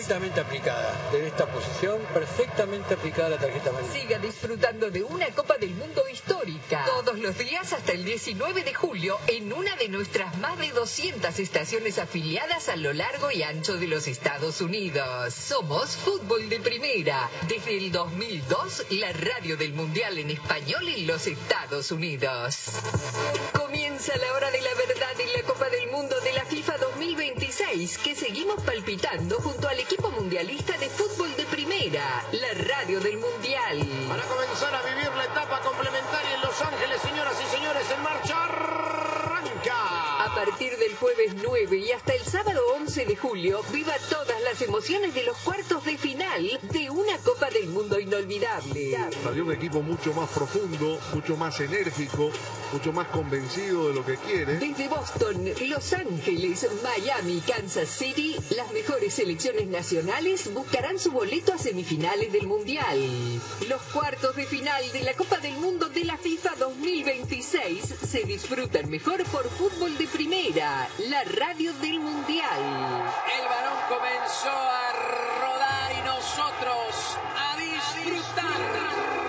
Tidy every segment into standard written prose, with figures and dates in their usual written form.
perfectamente aplicada. De esta posición, perfectamente aplicada la tarjeta amarilla. Siga disfrutando de una Copa del Mundo histórica. Todos los días hasta el 19 de julio en una de nuestras más de 200 estaciones afiliadas a lo largo y ancho de los Estados Unidos. Somos Fútbol de Primera. Desde el 2002, la radio del Mundial en español en los Estados Unidos. Comienza la hora de la verdad en la Copa del Mundo de la FIFA 2026, que seguimos palpitando junto al equipo mundialista de Fútbol de Primera, la radio del Mundial. Para comenzar a vivir la etapa complementaria en Los Ángeles, señoras y señores, en marcha arranca. A partir del jueves 9 y hasta el sábado 11 de julio, viva todas las emociones de los cuartos de final de una Copa del Mundo inolvidable. Salió un equipo mucho más profundo, mucho más enérgico, mucho más convencido de lo que quiere. Desde Boston, Los Ángeles, Miami, Kansas City, las mejores selecciones nacionales buscarán su boleto a semifinales del Mundial. Los cuartos de final de la Copa del Mundo de la FIFA 2026 se disfrutan mejor por Fútbol de Primera, la radio del Mundial. El balón comenzó a rodar y nosotros a disfrutar.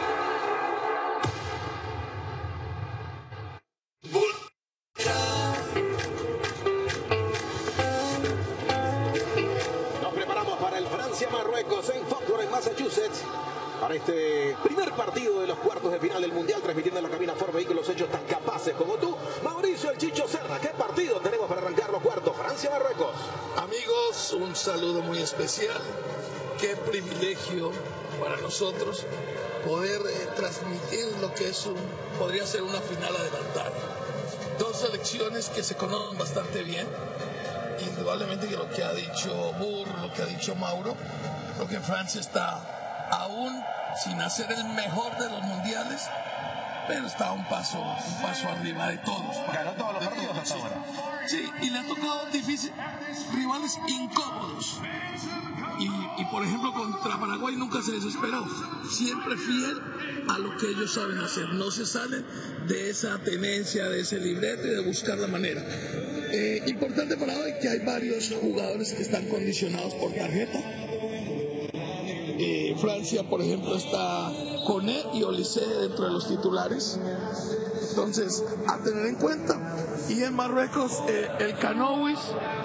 Nos preparamos para el Francia-Marruecos en Foxborough, en Massachusetts, para este primer partido de los cuartos de final del Mundial, transmitiendo en la cabina Ford Vehículos hechos tan capaces como tú. Mauricio El Chicho Serra, ¿qué partido tenemos para arrancar los cuartos? Francia-Marruecos. Amigos, un saludo muy especial. Qué privilegio para nosotros poder transmitir lo que podría ser una final adelantada. Dos selecciones que se conocen bastante bien. Indudablemente que lo que ha dicho Burr, lo que ha dicho Mauro, lo que Francia está aún sin hacer el mejor de los mundiales, pero está un paso arriba de todos. Ganó todos los partidos hasta ahora. Sí, y le ha tocado difícil, rivales incómodos. Y por ejemplo contra Paraguay nunca se desesperó, siempre fiel a lo que ellos saben hacer, no se salen de esa tenencia, de ese libreto y de buscar la manera. Importante para hoy que hay varios jugadores que están condicionados por tarjeta. Francia, por ejemplo, está Koné y Olise dentro de los titulares, entonces a tener en cuenta. Y en Marruecos el Canouis,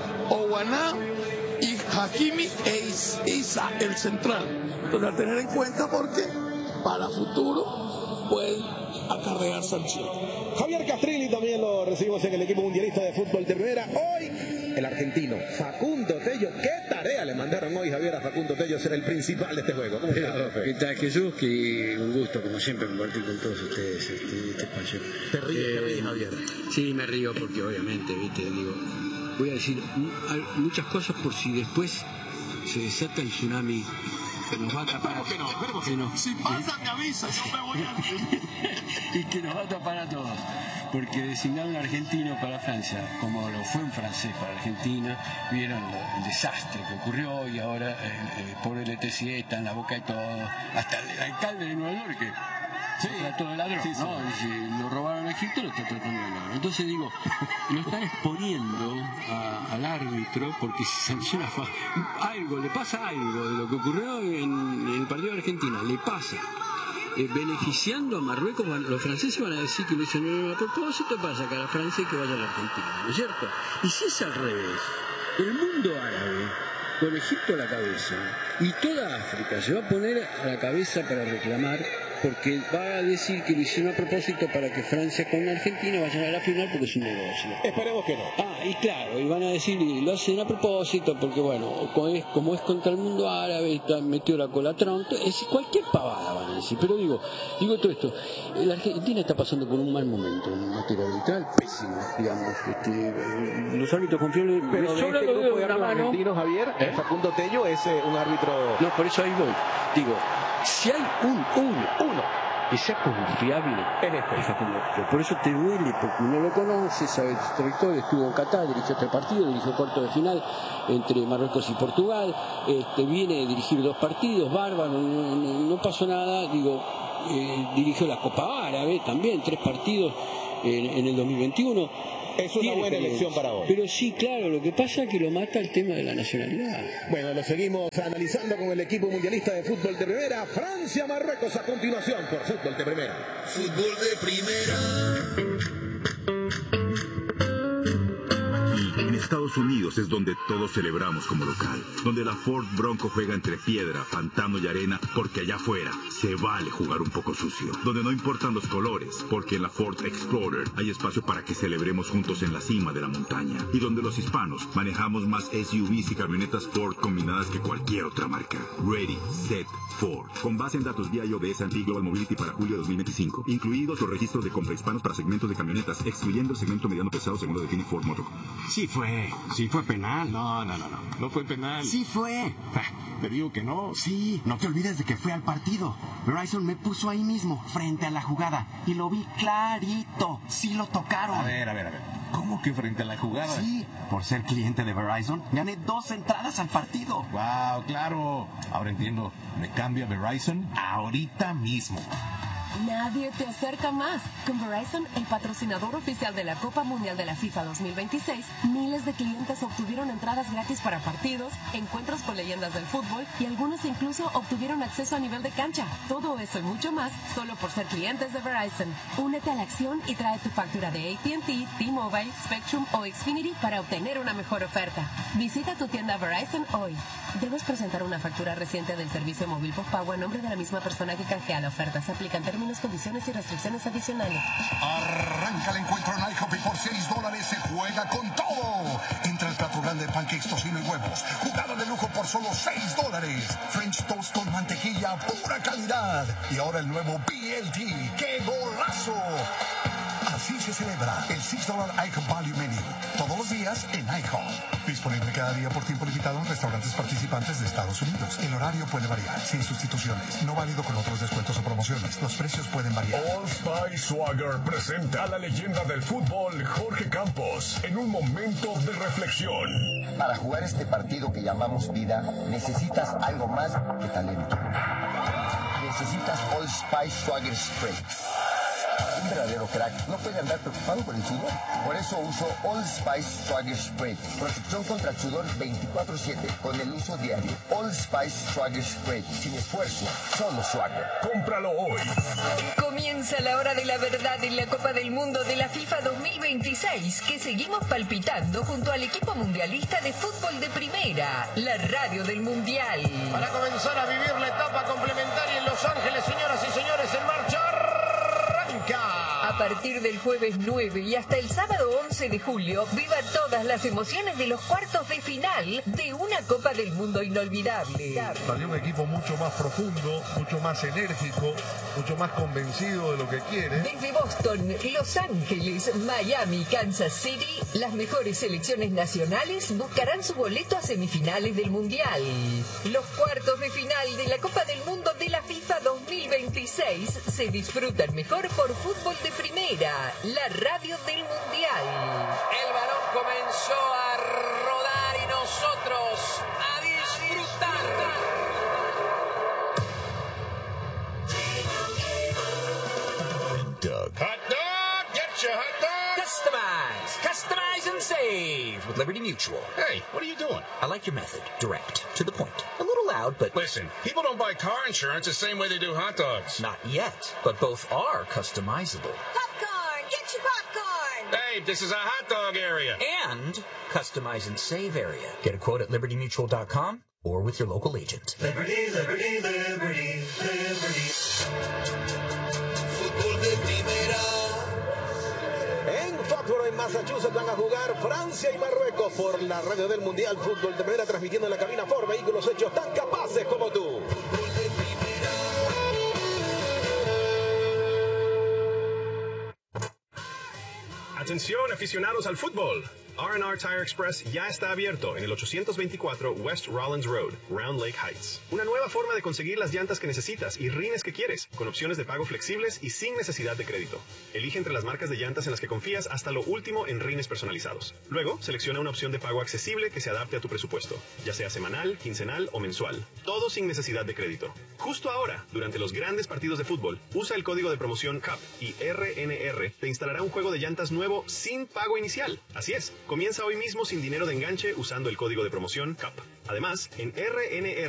Ouaná y Hakimi e Isa, el central. Entonces a tener en cuenta porque para futuro pueden acarrear sanciones. Javier Castrilli también lo recibimos en el equipo mundialista de fútbol de primera. Hoy el argentino Facundo Tello. ¿Qué tarea le mandaron hoy, Javier, a Facundo Tello ser el principal de este juego? ¿Cómo está, profe? ¿Qué tal, Jesús? Que un gusto, como siempre, compartir con todos ustedes este espacio. ¿Te ríes, Javier? Sí, me río porque obviamente, digo, voy a decir muchas cosas por si después se desata el tsunami que nos va a tapar. Esperemos que no. Si pasa, me avisa, yo me voy a... Y que nos va a tapar a todos. Porque designar un argentino para Francia, como lo fue un francés para Argentina, vieron el desastre que ocurrió y ahora el pobre LTC está en la boca de todos. Hasta el alcalde de Nueva York, que trató de ladrón, sí. ¿No? Dice, lo robaron a Egipto, lo está tratando de ladrón. Entonces digo, lo están exponiendo al árbitro porque se sanciona algo, le pasa algo de lo que ocurrió en el partido de Argentina, le pasa. Beneficiando a Marruecos, los franceses van a decir que lo hicieron a propósito para sacar a Francia y que vaya a la Argentina, ¿no es cierto? Y si es al revés, el mundo árabe, con Egipto a la cabeza, y toda África se va a poner a la cabeza para reclamar, porque va a decir que lo hicieron a propósito para que Francia con Argentina vayan a la final porque es un negocio. Esperemos que no. Y claro, y van a decir, lo hacen a propósito porque bueno, como es contra el mundo árabe, está metido la cola Trump, es cualquier pavada van a decir. Pero digo todo esto, la Argentina está pasando por un mal momento en materia arbitral, pésimo, digamos. Los árbitros confiables, pero de este grupo de árbitros argentinos, Javier, Facundo Tello es un árbitro... No, por eso ahí voy. Digo, si hay uno que sea confiable, es Facundo Tello. Por eso te duele, porque uno lo conoce, sabe su trayectoria, estuvo en Qatar, dirigió 3 partidos, dirigió cuarto de final entre Marruecos y Portugal, viene a dirigir 2 partidos, bárbaro, no pasó nada, dirigió la Copa Árabe también, 3 partidos en el 2021. Es una buena elección para hoy. Pero sí, claro, lo que pasa es que lo mata el tema de la nacionalidad. Bueno, lo seguimos analizando con el equipo mundialista de fútbol de primera. Francia-Marruecos a continuación por fútbol de primera. Fútbol de primera. En Estados Unidos es donde todos celebramos como local, donde la Ford Bronco juega entre piedra, pantano y arena, porque allá afuera se vale jugar un poco sucio, donde no importan los colores, porque en la Ford Explorer hay espacio para que celebremos juntos en la cima de la montaña, y donde los hispanos manejamos más SUVs y camionetas Ford combinadas que cualquier otra marca. Ready, Set, Ford. Con base en datos vía IOBS and Global Mobility para julio de 2025, incluidos los registros de compra hispanos para segmentos de camionetas, excluyendo el segmento mediano pesado según lo define Ford Motor Company. Sí fue penal. No fue penal. Sí fue. Te digo que no. Sí, no te olvides de que fue al partido. Verizon me puso ahí mismo, frente a la jugada, y lo vi clarito. Sí lo tocaron. A ver. ¿Cómo que frente a la jugada? Sí, por ser cliente de Verizon, gané 2 entradas al partido. Wow, claro. Ahora entiendo. Me cambio a Verizon ahorita mismo. Nadie te acerca más. Con Verizon, el patrocinador oficial de la Copa Mundial de la FIFA 2026, miles de clientes obtuvieron entradas gratis para partidos, encuentros con leyendas del fútbol y algunos incluso obtuvieron acceso a nivel de cancha. Todo eso y mucho más solo por ser clientes de Verizon. Únete a la acción y trae tu factura de AT&T, T-Mobile, Spectrum o Xfinity para obtener una mejor oferta. Visita tu tienda Verizon hoy. Debes presentar una factura reciente del servicio móvil postpago a nombre de la misma persona que canjea la oferta. Se aplican términos, condiciones y restricciones adicionales. Arranca el encuentro en IHOP y por $6 se juega con todo. Entra el plato grande de pancakes, tocino y huevos. Jugada de lujo por solo $6. French toast con mantequilla, pura calidad. Y ahora el nuevo BLT. ¡Qué golazo! Así se celebra el $6 IHOP Value Menu. Todos los días en IHOP. Disponible cada día por tiempo limitado en restaurantes participantes de Estados Unidos. El horario puede variar, sin sustituciones. No válido con otros descuentos o promociones. Los precios pueden variar. Old Spice Swagger presenta a la leyenda del fútbol, Jorge Campos, en un momento de reflexión. Para jugar este partido que llamamos vida, necesitas algo más que talento. Necesitas Old Spice Swagger Spray. Un verdadero crack no puede andar preocupado por el sudor. Por eso uso Old Spice Swagger Spray. Protección contra el sudor 24/7 con el uso diario. Old Spice Swagger Spray. Sin esfuerzo, solo Swagger. Cómpralo hoy. Comienza la hora de la verdad en la Copa del Mundo de la FIFA 2026, que seguimos palpitando junto al equipo mundialista de fútbol de primera, la radio del Mundial. Para comenzar a vivir la etapa complementaria en Los Ángeles, señoras y señores, en marcha. A partir del jueves 9 y hasta el sábado 11 de julio, viva todas las emociones de los cuartos de final de una Copa del Mundo inolvidable. Salió un equipo mucho más profundo, mucho más enérgico, mucho más convencido de lo que quiere. Desde Boston, Los Ángeles, Miami, Kansas City, las mejores selecciones nacionales buscarán su boleto a semifinales del Mundial. Los cuartos de final de la Copa del Mundo de la FIFA 2026 se disfrutan mejor por fútbol de primera, la radio del Mundial. El balón comenzó a rodar y nosotros a disfrutar. Hot dog, get your hot dog. Customize and save with Liberty Mutual. Hey, what are you doing? I like your method. Direct, to the point. A little loud, but... Listen, people don't buy car insurance the same way they do hot dogs. Not yet, but both are customizable. Popcorn! Get your popcorn! Hey, this is a hot dog area. And customize and save area. Get a quote at libertymutual.com or with your local agent. Liberty, liberty, liberty, liberty. Fútbol de primera. En Foxborough, en Massachusetts, van a jugar Francia y Marruecos por la radio del Mundial Fútbol de Primera, transmitiendo en la cabina Ford, vehículos hechos tan capaces como tú. Atención, aficionados al fútbol. R&R Tire Express ya está abierto en el 824 West Rollins Road, Round Lake Heights. Una nueva forma de conseguir las llantas que necesitas y rines que quieres, con opciones de pago flexibles y sin necesidad de crédito. Elige entre las marcas de llantas en las que confías hasta lo último en rines personalizados. Luego, selecciona una opción de pago accesible que se adapte a tu presupuesto, ya sea semanal, quincenal o mensual. Todo sin necesidad de crédito. Justo ahora, durante los grandes partidos de fútbol, usa el código de promoción CUP y RNR te instalará un juego de llantas nuevo sin pago inicial. Así es, comienza hoy mismo sin dinero de enganche usando el código de promoción CUP. Además, en RNR